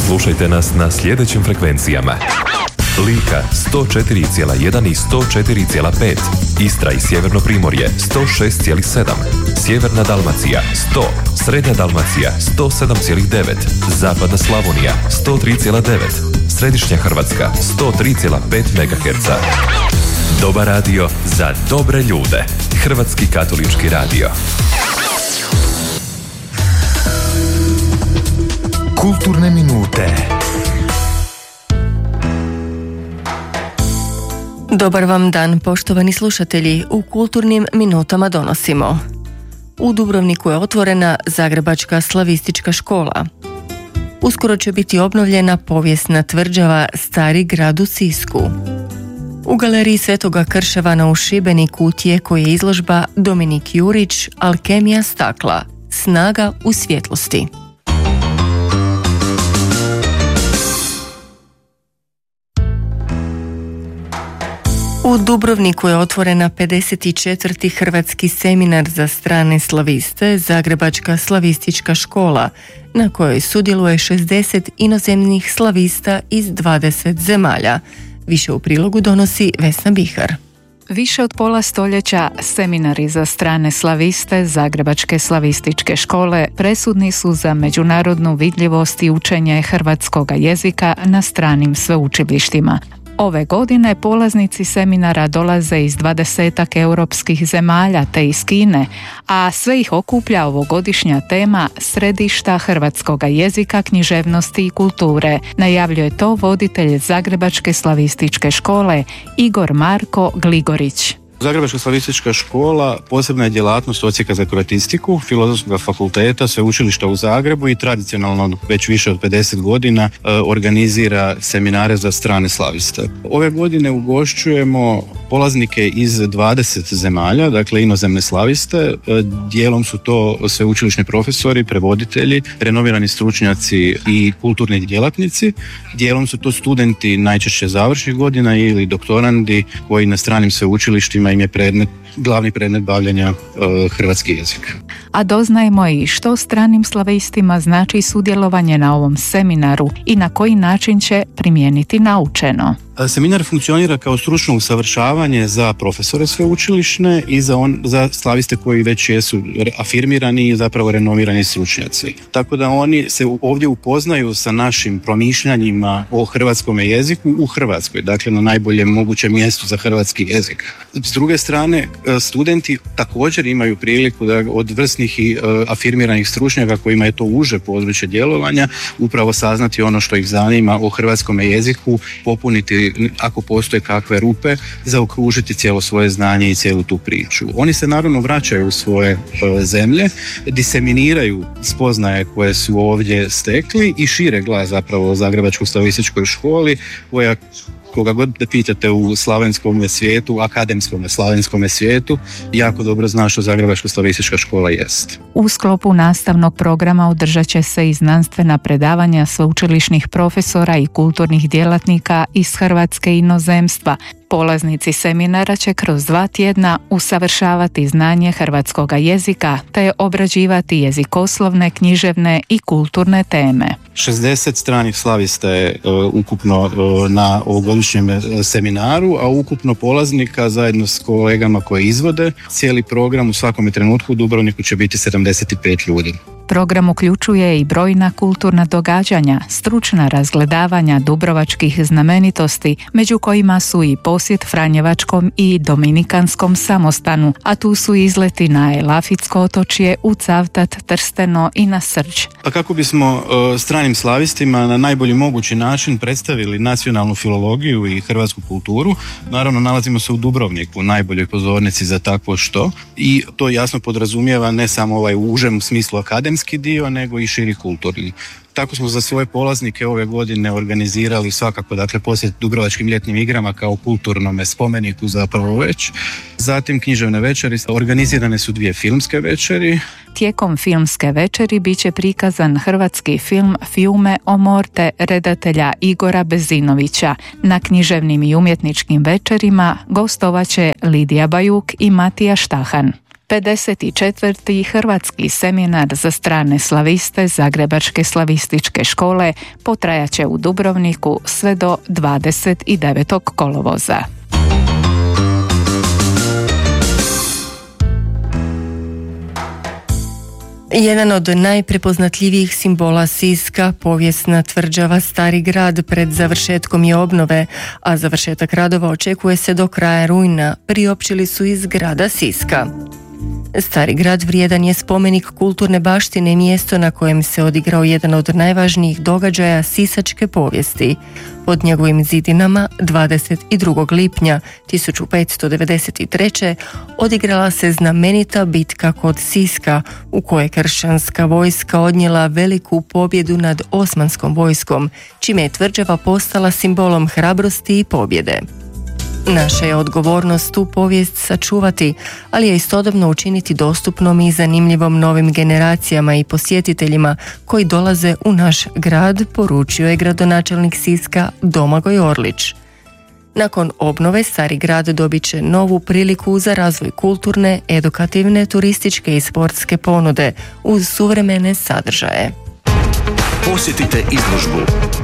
Slušajte nas na sljedećim frekvencijama: Lika 104,1 i 104,5, Istra i Sjeverno Primorje 106,7, Sjeverna Dalmacija 100, Srednja Dalmacija 107,9, Zapadna Slavonija 103,9, Središnja Hrvatska 103,5 MHz. Dobar radio za dobre ljude. Hrvatski katolički radio. Kulturne minute. Dobar vam dan, poštovani slušatelji. U kulturnim minutama donosimo: u Dubrovniku je otvorena Zagrebačka slavistička škola. Uskoro će biti obnovljena povijesna tvrđava Stari grad u Sisku. U galeriji Svetoga Krševana u Šibeniku u tijeku je izložba Dominik Jurić Alkemija stakla. Snaga u svjetlosti. U Dubrovniku je otvorena 54. hrvatski seminar za strane slaviste, Zagrebačka slavistička škola, na kojoj sudjeluje 60 inozemnih slavista iz 20 zemalja. Više u prilogu donosi Vesna Bihar. Više od pola stoljeća seminari za strane slaviste Zagrebačke slavističke škole presudni su za međunarodnu vidljivost i učenje hrvatskoga jezika na stranim sveučilištima. Ove godine polaznici seminara dolaze iz 20 europskih zemalja te iz Kine, a sve ih okuplja ovogodišnja tema Središta hrvatskoga jezika, književnosti i kulture. Najavljuje to voditelj Zagrebačke slavističke škole Igor Marko Gligorić. Zagrebačka slavistička škola posebna je djelatnost odsjeka za kroatistiku Filozofskog fakulteta Sveučilišta u Zagrebu i tradicionalno već više od 50 godina organizira seminare za strane slaviste. Ove godine ugošćujemo polaznike iz 20 zemalja, dakle inozemne slaviste. Dijelom su to sveučilišni profesori, prevoditelji, renomirani stručnjaci i kulturni djelatnici. Dijelom su to studenti najčešće završnih godina ili doktorandi koji na stranim sveučilištima im je glavni predmet bavljenja hrvatski jezik. A doznajmo i što stranim slavistima znači sudjelovanje na ovom seminaru i na koji način će primijeniti naučeno. Seminar funkcionira kao stručno usavršavanje za profesore sveučilišne i za slaviste koji već jesu afirmirani i zapravo renomirani stručnjaci. Tako da oni se ovdje upoznaju sa našim promišljanjima o hrvatskom jeziku u Hrvatskoj, dakle na najboljem mogućem mjestu za hrvatski jezik. S druge strane, studenti također imaju priliku da od vrsnih i afirmiranih stručnjaka kojima je to uže područje djelovanja upravo saznati ono što ih zanima o hrvatskom jeziku, popuniti ako postoje kakve rupe, zaokružiti cijelo svoje znanje i cijelu tu priču. Oni se naravno vraćaju u svoje zemlje, diseminiraju spoznaje koje su ovdje stekli i šire glas zapravo o Zagrebačkoj slavističkoj školi koja, koga god da pitate u slavenskom svijetu, akademskom slavenskom svijetu, jako dobro zna što Zagrebačka slavistička škola jest. U sklopu nastavnog programa održat će se i znanstvena predavanja sveučilišnih profesora i kulturnih djelatnika iz Hrvatske i inozemstva. Polaznici seminara će kroz 2 tjedna usavršavati znanje hrvatskoga jezika te obrađivati jezikoslovne, književne i kulturne teme. 60 stranih slavista je ukupno na ovogodišnjem seminaru, a ukupno polaznika zajedno s kolegama koji izvode cijeli program u svakom trenutku u Dubrovniku će biti 75 ljudi. Program uključuje i brojna kulturna događanja, stručna razgledavanja dubrovačkih znamenitosti, među kojima su i posjet Franjevačkom i Dominikanskom samostanu, a tu su izleti na Elafitsko otočje, u Cavtat, Trsteno i na Srđ. Pa kako bismo stranim slavistima na najbolji mogući način predstavili nacionalnu filologiju i hrvatsku kulturu, naravno nalazimo se u Dubrovniku, najboljoj pozornici za takvo što, i to jasno podrazumijeva ne samo ovaj u užem smislu akademski dio, nego i širi kulturni. Tako smo za svoje polaznike ove godine organizirali svakako posjet Dubrovačkim ljetnim igrama kao kulturnome spomeniku zapravo već. Zatim književne večeri, organizirane su 2 filmske večeri. Tijekom filmske večeri bit će prikazan hrvatski film Fiume o morte redatelja Igora Bezinovića. Na književnim i umjetničkim večerima gostovaće Lidija Bajuk i Matija Štahan. 54. Hrvatski seminar za strane slaviste Zagrebačke slavističke škole potrajaće u Dubrovniku sve do 29. kolovoza. Jedan od najprepoznatljivijih simbola Siska, povijesna tvrđava Stari grad, pred završetkom je obnove, a završetak radova očekuje se do kraja rujna, priopćili su iz grada Siska. Stari grad vrijedan je spomenik kulturne baštine i mjesto na kojem se odigrao jedan od najvažnijih događaja sisačke povijesti. Pod njegovim zidinama 22. lipnja 1593. odigrala se znamenita bitka kod Siska, u kojoj je kršćanska vojska odnijela veliku pobjedu nad osmanskom vojskom, čime je tvrđava postala simbolom hrabrosti i pobjede. Naša je odgovornost tu povijest sačuvati, ali je istodobno učiniti dostupnom i zanimljivom novim generacijama i posjetiteljima koji dolaze u naš grad, poručio je gradonačelnik Siska Domagoj Orlić. Nakon obnove Stari grad dobit će novu priliku za razvoj kulturne, edukativne, turističke i sportske ponude uz suvremene sadržaje. Posjetite izložbu.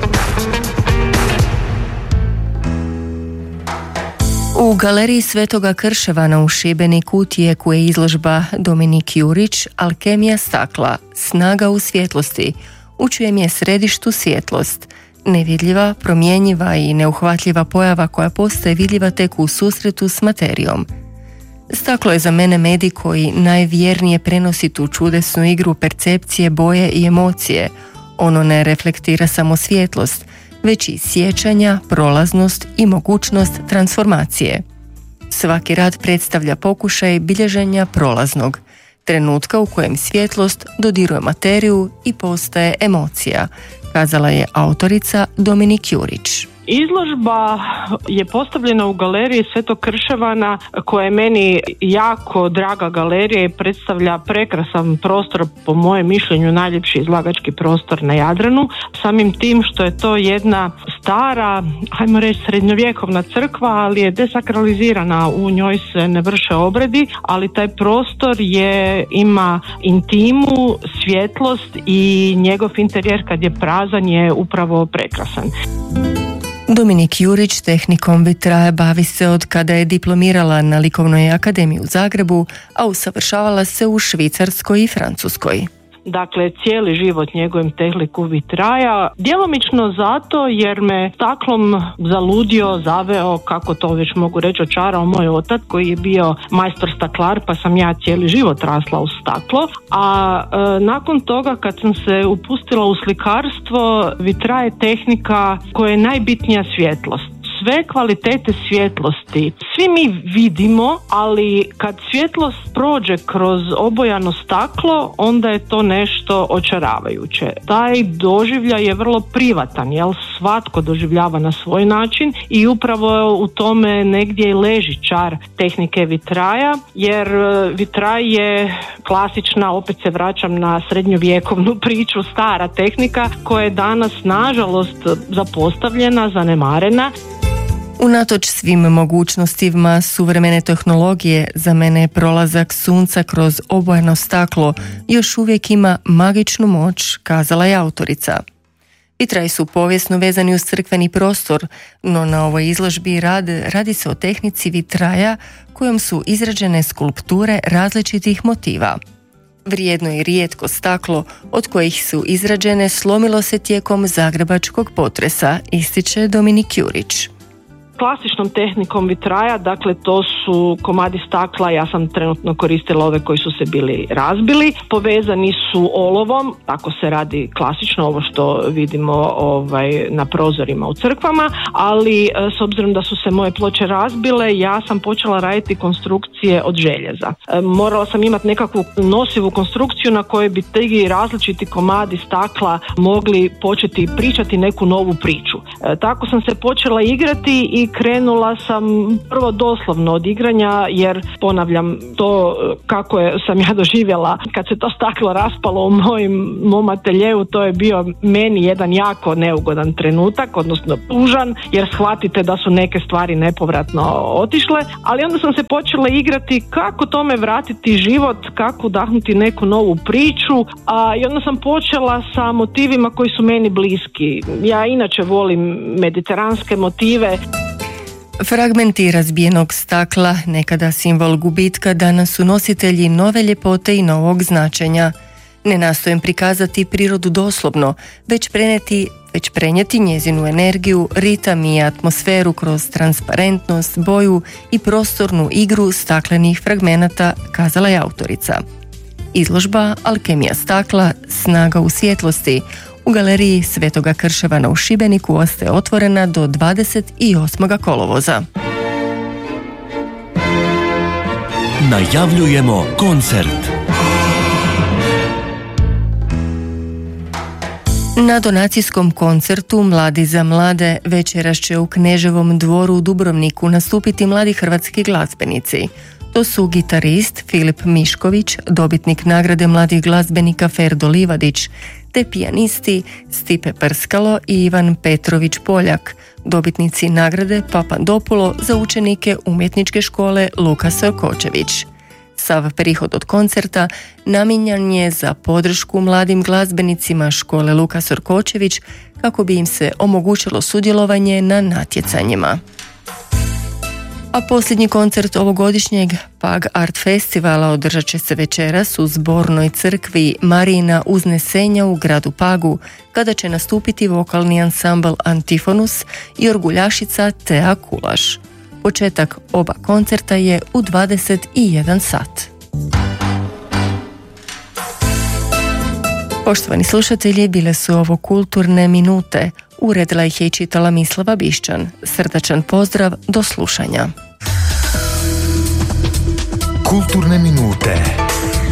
U galeriji Svetoga Krševana u Šibeniku u tijeku je izložba Dominik Jurić, Alkemija stakla, snaga u svjetlosti. U čijem je središtu svjetlost. Nevidljiva, promjenjiva i neuhvatljiva pojava koja postaje vidljiva tek u susretu s materijom. Staklo je za mene medij koji najvjernije prenosi tu čudesnu igru percepcije, boje i emocije. Ono ne reflektira samo svjetlost, već i sjećanja, prolaznost i mogućnost transformacije. Svaki rad predstavlja pokušaj bilježenja prolaznog, trenutka u kojem svjetlost dodiruje materiju i postaje emocija, kazala je autorica Dominik Jurić. Izložba je postavljena u galeriji Svetog Krševana, koja je meni jako draga galerija i predstavlja prekrasan prostor, po mojem mišljenju najljepši izlagački prostor na Jadranu, samim tim što je to jedna stara, hajmo reći srednjovjekovna crkva, ali je desakralizirana, u njoj se ne vrše obredi, ali taj prostor ima intimu, svjetlost i njegov interijer kad je prazan je upravo prekrasan. Dominik Jurić tehnikom vitraja bavi se od kada je diplomirala na Likovnoj akademiji u Zagrebu, a usavršavala se u Švicarskoj i Francuskoj. Dakle, cijeli život njegovim tehniku vitraja, djelomično zato jer me staklom zaludio, zaveo, kako to već mogu reći, očarao moj otac koji je bio majstor staklar, pa sam ja cijeli život rasla u staklo, a nakon toga kad sam se upustila u slikarstvo, vitraj je tehnika koja je najbitnija svjetlost. Sve kvalitete svjetlosti svi mi vidimo, ali kad svjetlost prođe kroz obojano staklo, onda je to nešto očaravajuće. Taj doživljaj je vrlo privatan, jer svatko doživljava na svoj način i upravo u tome negdje i leži čar tehnike vitraja, jer vitraj je klasična, opet se vraćam na srednjovjekovnu priču, stara tehnika koja je danas nažalost zapostavljena, zanemarena. Unatoč svim mogućnostima suvremene tehnologije, za mene prolazak sunca kroz obojeno staklo još uvijek ima magičnu moć, kazala je autorica. Vitraji su povijesno vezani uz crkveni prostor, no na ovoj izložbi radi se o tehnici vitraja kojom su izrađene skulpture različitih motiva. Vrijedno i rijetko staklo od kojih su izrađene slomilo se tijekom zagrebačkog potresa, ističe Dominik Jurić. Klasičnom tehnikom vitraja, dakle to su komadi stakla, ja sam trenutno koristila ove koji su se bili razbili, povezani su olovom, tako se radi klasično ovo što vidimo na prozorima u crkvama, ali s obzirom da su se moje ploče razbile, ja sam počela raditi konstrukcije od željeza. Morala sam imati nekakvu nosivu konstrukciju na kojoj bi ti različiti komadi stakla mogli početi pričati neku novu priču. Tako sam se počela igrati i i krenula sam prvo doslovno od igranja, jer ponavljam to kako sam ja doživjela kad se to staklo raspalo u mom ateljeu, to je bio meni jedan jako neugodan trenutak, odnosno tužan, jer shvatite da su neke stvari nepovratno otišle, ali onda sam se počela igrati kako tome vratiti život, kako udahnuti neku novu priču, i onda sam počela sa motivima koji su meni bliski. Ja inače volim mediteranske motive. Fragmenti razbijenog stakla, nekada simbol gubitka, danas su nositelji nove ljepote i novog značenja. Ne nastojem prikazati prirodu doslovno, već prenijeti njezinu energiju, ritam i atmosferu kroz transparentnost, boju i prostornu igru staklenih fragmenata, kazala je autorica. Izložba Alkemija stakla, snaga u svjetlosti u galeriji Svetoga Krševana u Šibeniku ostaje otvorena do 28. kolovoza. Najavljujemo koncert. Na donacijskom koncertu Mladi za mlade večeras će u Kneževom dvoru u Dubrovniku nastupiti mladi hrvatski glazbenici. To su gitarist Filip Mišković, dobitnik nagrade mladih glazbenika Ferdo Livadić, te pijanisti Stipe Prskalo i Ivan Petrović Poljak, dobitnici nagrade Papandopulo za učenike umjetničke škole Luka Sorkočević. Sav prihod od koncerta namijenjen je za podršku mladim glazbenicima škole Luka Sorkočević kako bi im se omogućilo sudjelovanje na natjecanjima. A posljednji koncert ovogodišnjeg Pag Art Festivala održat će se večeras u zbornoj crkvi Marijina Uznesenja u gradu Pagu, kada će nastupiti vokalni ansambl Antifonus i orguljašica Tea Kulaš. Početak oba koncerta je u 21 sat. Poštovani slušatelji, bile su ovo kulturne minute. Uredila ih je i čitala Mislava Bišćan. Srdačan pozdrav, do slušanja. Kulturne minute.